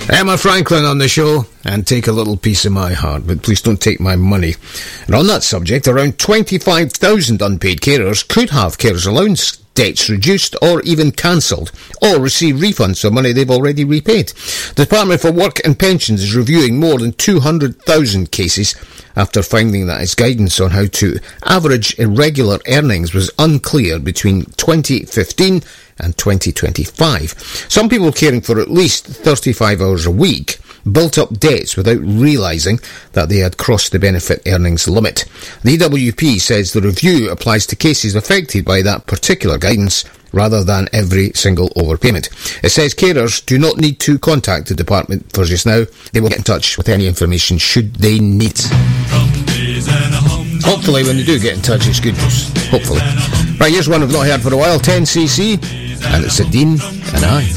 Emma Franklin on the show, and take a little piece of my heart, but please don't take my money. And on that subject, around 25,000 unpaid carers could have carers allowance debts reduced or even cancelled, or receive refunds for money they've already repaid. The Department for Work and Pensions is reviewing more than 200,000 cases after finding that its guidance on how to average irregular earnings was unclear between 2015 and 2025. Some people caring for at least 35 hours a week built up debts without realising that they had crossed the benefit earnings limit. The EWP says the review applies to cases affected by that particular guidance rather than every single overpayment. It says carers do not need to contact the department for just now. They will get in touch with any information should they need. Hopefully when they do get in touch it's good news. Hopefully. Right, here's one I've not heard for a while, 10cc, and it's Dean and I.